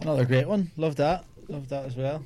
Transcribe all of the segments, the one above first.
Another great one. Love that as well.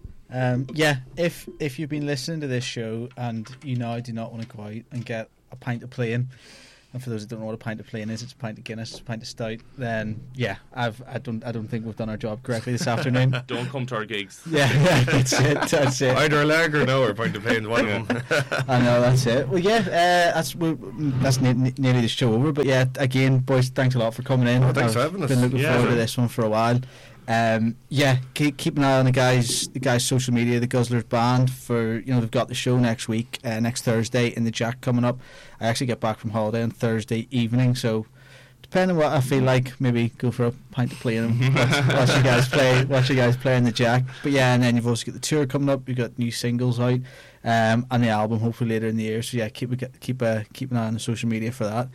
If you've been listening to this show and you now do not want to go out and get a pint of plain, and for those that don't know what a pint of plain is, it's a pint of Guinness, it's a pint of stout, then I don't think we've done our job correctly this afternoon. Don't come to our gigs. Yeah, that's it. Either a lager now or a pint of plain, one of them. I know, that's it. Well, that's nearly the show over. But yeah, again, boys, thanks a lot for coming in. Thanks for having us. Been looking forward to this one for a while. Keep an eye on the guys' social media, the Guzzlers Band. For they've got the show next week, next Thursday in the Jack coming up. I actually get back from holiday on Thursday evening, so depending on what I feel like, maybe go for a pint of plain and watch you guys play in the Jack. But yeah, and then you've also got the tour coming up. You've got new singles out, and the album hopefully later in the year. So yeah, keep an eye on the social media for that.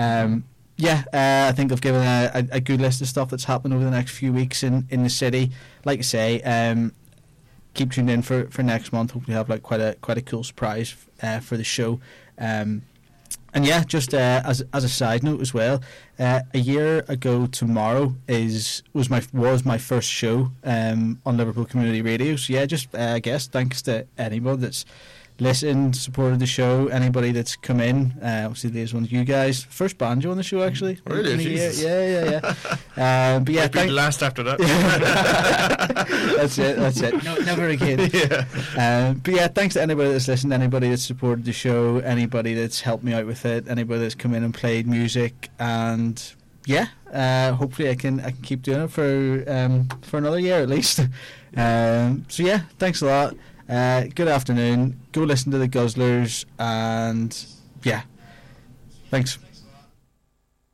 I think I've given a good list of stuff that's happening over the next few weeks in the city. Like I say, keep tuned in for next month. Hopefully have quite a cool surprise for the show. And yeah, just as a side note as well, a year ago tomorrow was my first show on Liverpool Community Radio. So yeah, just I guess thanks to anybody that's listened, supported the show, anybody that's come in. Obviously, there's one of you guys. First banjo on the show, actually. Really? Jesus. Yeah. But yeah, might be the last after that. That's it. No, never again. Yeah. But yeah, thanks to anybody that's listened, anybody that's supported the show, anybody that's helped me out with it, anybody that's come in and played music, and yeah, hopefully I can keep doing it for another year at least. So yeah, thanks a lot. Good afternoon. Go listen to the Guzzlers, and yeah, thanks.